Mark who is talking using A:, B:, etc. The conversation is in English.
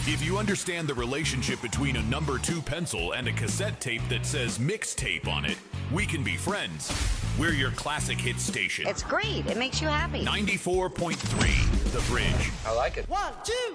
A: If you understand the relationship between a number 2 pencil and a cassette tape that says mixtape on it, we can be friends. We're your classic hit station.
B: It's great. It makes you happy.
A: 94.3 The Bridge.
C: I like it.
D: 1, 2.